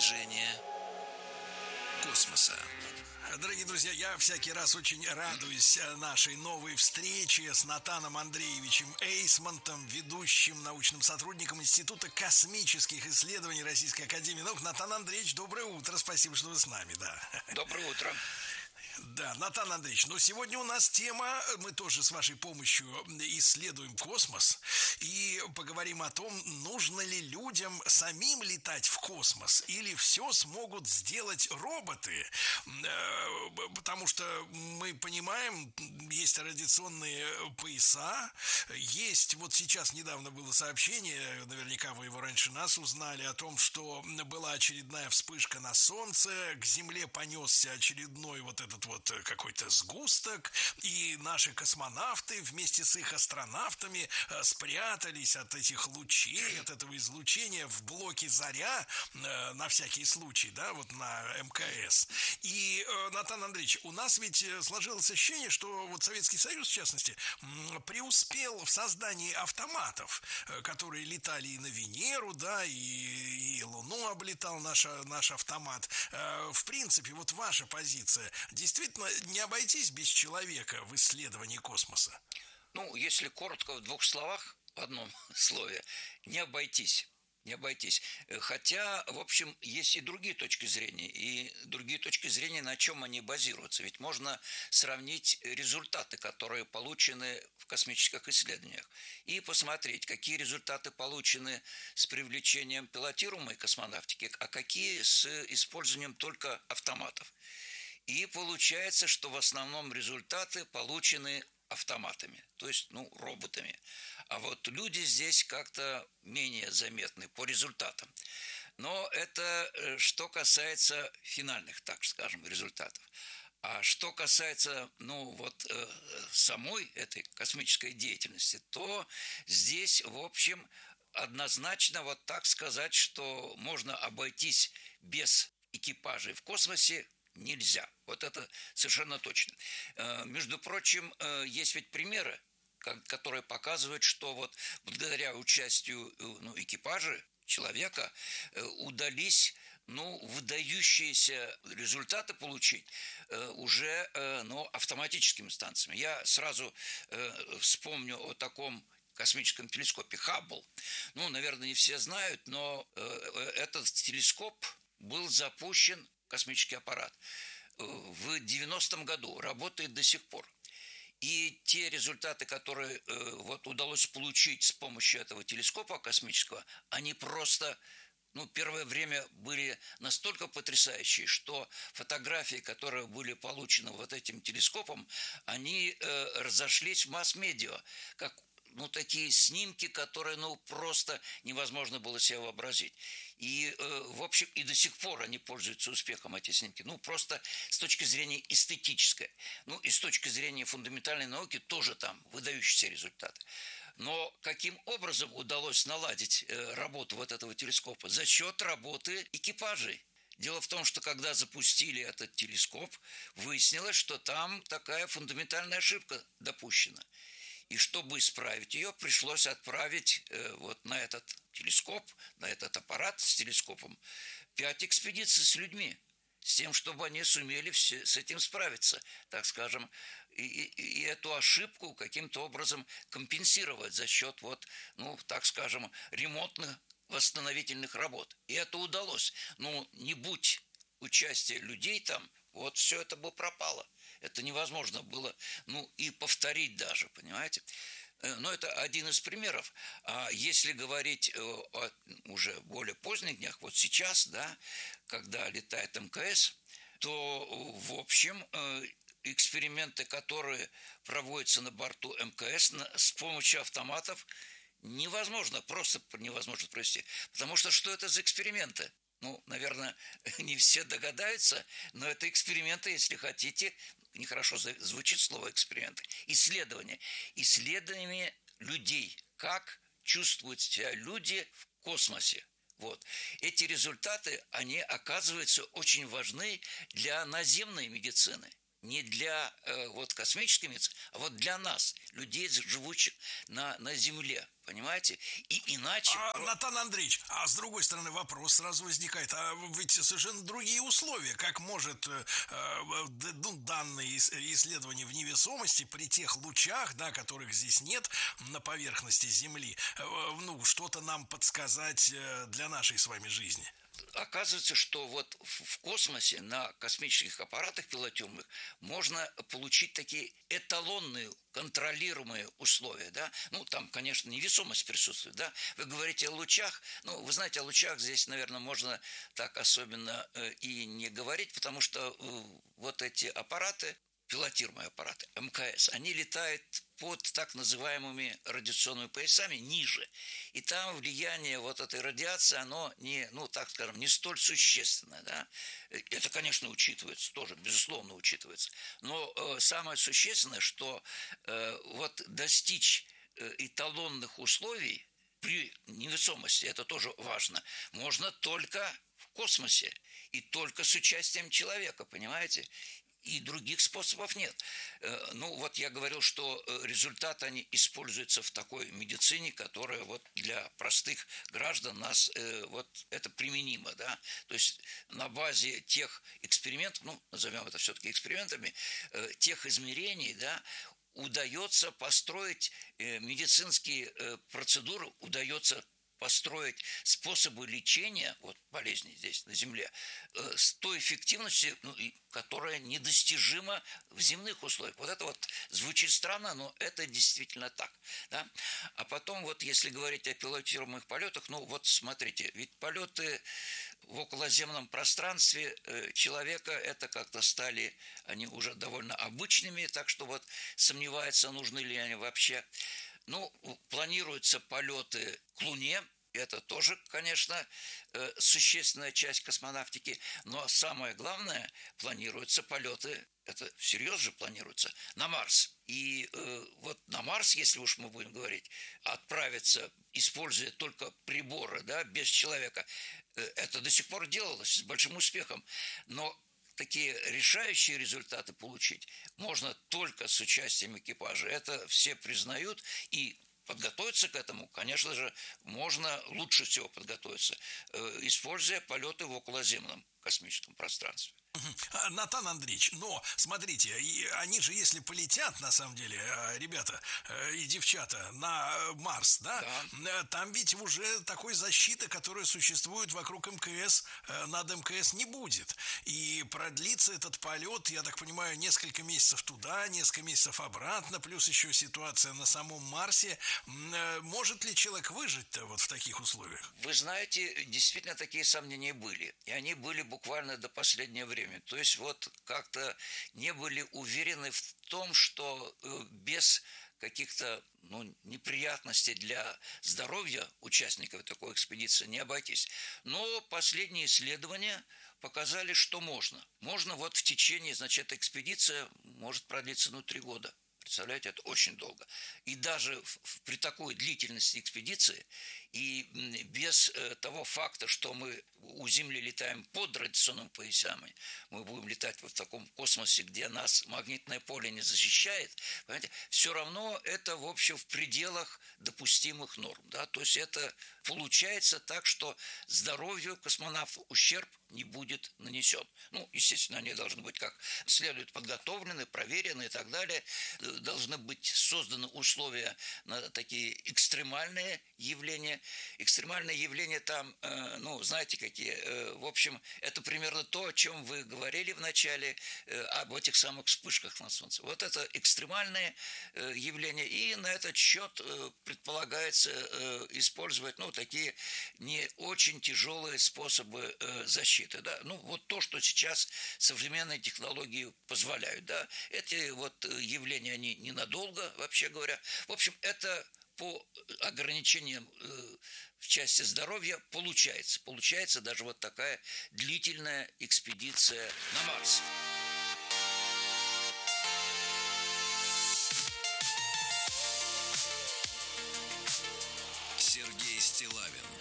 движения космоса. Дорогие друзья, я всякий раз очень радуюсь нашей новой встрече с Натаном Андреевичем Эйсмонтом, ведущим научным сотрудником Института космических исследований Российской Академии Наук. Натан Андреевич, доброе утро, спасибо, что вы с нами, да. Доброе утро. Да, Натан Андреевич, ну сегодня у нас тема, мы тоже с вашей помощью исследуем космос и поговорим о том, нужно ли людям самим летать в космос или все смогут сделать роботы, потому что мы понимаем, есть радиационные пояса, есть, вот сейчас недавно было сообщение, наверняка вы его раньше нас узнали, о том, что была очередная вспышка на Солнце, к Земле понесся очередной вот этот вот какой-то сгусток, и наши космонавты вместе с их астронавтами спрятались от этих лучей, от этого излучения в блоке «Заря» на всякий случай, да, вот на МКС. И, Натан Андреевич, у нас ведь сложилось ощущение, что вот Советский Союз, в частности, преуспел в создании автоматов, которые летали и на Венеру, да, и Луну облетал наш автомат. В принципе, вот ваша позиция, действительно не обойтись без человека в исследовании космоса? Ну, если коротко в двух словах, в одном слове, не обойтись. Не обойтись. Хотя, в общем, есть и другие точки зрения. И другие точки зрения, на чем они базируются. Ведь можно сравнить результаты, которые получены в космических исследованиях, и посмотреть, какие результаты получены с привлечением пилотируемой космонавтики, а какие с использованием только автоматов. И получается, что в основном результаты получены автоматами, то есть, роботами. А вот люди здесь как-то менее заметны по результатам. Но это что касается финальных, так скажем, результатов. А что касается, самой этой космической деятельности, то здесь, в общем, однозначно вот так сказать, что можно обойтись без экипажей в космосе, нельзя. Вот это совершенно точно. Между прочим, есть ведь примеры, которые показывают, что вот благодаря участию экипажа, человека, удались выдающиеся результаты получить уже автоматическими станциями. Я сразу вспомню о таком космическом телескопе Хаббл. Наверное, не все знают, но этот телескоп был запущен, космический аппарат, в 90-м году, работает до сих пор. И те результаты, которые удалось получить с помощью этого телескопа космического, они просто, первое время были настолько потрясающие, что фотографии, которые были получены вот этим телескопом, они разошлись в масс-медиа, как такие снимки, которые, просто невозможно было себе вообразить. И, в общем, и до сих пор они пользуются успехом, эти снимки. Просто с точки зрения эстетической. И с точки зрения фундаментальной науки тоже там выдающийся результат. Но каким образом удалось наладить работу вот этого телескопа? За счет работы экипажей. Дело в том, что когда запустили этот телескоп, выяснилось, что там такая фундаментальная ошибка допущена. И чтобы исправить ее, пришлось отправить на этот телескоп, на этот аппарат с телескопом 5 экспедиций с людьми, с тем, чтобы они сумели с этим справиться, так скажем, и эту ошибку каким-то образом компенсировать за счет так скажем, ремонтных восстановительных работ. И это удалось. Не будь участия людей там, все это бы пропало. Это невозможно было, и повторить даже, понимаете? Но это один из примеров. А если говорить о уже более поздних днях, вот сейчас, да, когда летает МКС, то, в общем, эксперименты, которые проводятся на борту МКС с помощью автоматов, просто невозможно провести. Потому что это за эксперименты? Наверное, не все догадаются, но это эксперименты, если хотите, нехорошо звучит слово эксперименты, исследования. Исследования людей, как чувствуют себя люди в космосе. Эти результаты, они оказываются очень важны для наземной медицины. не для вот космических миссий, а вот для нас, людей, живущих на Земле. Понимаете? И иначе... Натан Андреевич, а с другой стороны вопрос сразу возникает. А ведь совершенно другие условия. Как может данные исследования в невесомости при тех лучах, да, которых здесь нет на поверхности Земли, что-то нам подсказать для нашей с вами жизни? Оказывается, что вот в космосе на космических аппаратах пилотируемых можно получить такие эталонные контролируемые условия, да, там, конечно, невесомость присутствует, да, вы говорите о лучах, вы знаете, о лучах здесь, наверное, можно так особенно и не говорить, потому что вот эти аппараты, пилотируемые аппараты, МКС, они летают под так называемыми радиационными поясами ниже. И там влияние вот этой радиации, оно не столь существенное. Да? Это, конечно, учитывается, тоже, безусловно, учитывается. Но самое существенное, что вот достичь эталонных условий при невесомости, это тоже важно, можно только в космосе и только с участием человека, понимаете? И других способов нет. Вот я говорил, что результаты, они используются в такой медицине, которая вот для простых граждан нас вот это применимо, да. То есть на базе тех экспериментов, назовем это все-таки экспериментами, тех измерений, да, удается построить медицинские процедуры, удается построить способы лечения болезней здесь, на Земле, с той эффективностью, которая недостижима в земных условиях. Вот это вот звучит странно, но это действительно так. Да? А потом, если говорить о пилотируемых полетах, смотрите, ведь полеты в околоземном пространстве человека, это как-то стали они уже довольно обычными, так что сомневается, нужны ли они вообще. Планируются полеты к Луне. Это тоже, конечно, существенная часть космонавтики. Но самое главное, планируются полеты, это всерьез же планируется, на Марс. И на Марс, если уж мы будем говорить, отправиться, используя только приборы, да, без человека, это до сих пор делалось с большим успехом. Но такие решающие результаты получить можно только с участием экипажа. Это все признают, и подготовиться к этому, конечно же, можно лучше всего подготовиться, используя полеты в околоземном космическом пространстве. Натан Андреевич, но смотрите, они же, если полетят, на самом деле, ребята и девчата, на Марс, да, там ведь уже такой защиты, которая существует вокруг МКС, над МКС не будет. И продлится этот полет, я так понимаю, несколько месяцев туда, несколько месяцев обратно, плюс еще ситуация на самом Марсе. Может ли человек выжить-то в таких условиях? Вы знаете, действительно такие сомнения были. И они были буквально до последнего времени. То есть как-то не были уверены в том, что без каких-то неприятностей для здоровья участников такой экспедиции не обойтись. Но последние исследования показали, что можно. Можно в течение, эта экспедиция может продлиться 3 года. Представляете, это очень долго. И даже при такой длительности экспедиции и без того факта, что мы у Земли летаем под радиационными поясами, мы будем летать в таком космосе, где нас магнитное поле не защищает, понимаете, все равно это, в общем, в пределах допустимых норм. Да? То есть это получается так, что здоровью космонавтов ущерб не будет нанесен. Естественно, они должны быть как следует подготовлены, проверены и так далее. Должны быть созданы условия на такие экстремальные явления. Экстремальные явления там, знаете какие. В общем, это примерно то, о чем вы говорили в начале, об этих самых вспышках на Солнце. Вот это экстремальные явления. И на этот счет предполагается использовать, такие не очень тяжелые способы защиты. Да? То, что сейчас современные технологии позволяют. Да? Эти явления, они ненадолго, вообще говоря. В общем, это по ограничениям в части здоровья получается. Получается даже такая длительная экспедиция на Марс. Сергей Стиллавин